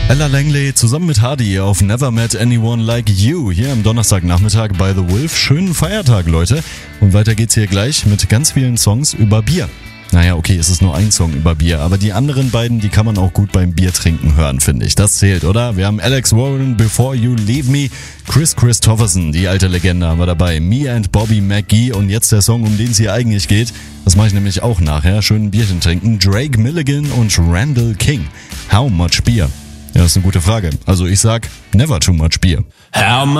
Ella Langley zusammen mit Hardy auf Never Met Anyone Like You hier am Donnerstagnachmittag bei The Wolf. Schönen Feiertag, Leute. Und weiter geht's hier gleich mit ganz vielen Songs über Bier. Naja, okay, es ist nur ein Song über Bier, aber die anderen beiden, die kann man auch gut beim Biertrinken hören, finde ich. Das zählt, oder? Wir haben Alex Warren, Before You Leave Me, Chris Christopherson, die alte Legende, haben wir dabei, Me and Bobby McGee und jetzt der Song, um den es hier eigentlich geht. Das mache ich nämlich auch nachher. Schön ein Bierchen trinken. Drake Milligan und Randall King. How much beer? Ja, das ist eine gute Frage. Also ich sag, never too much beer. How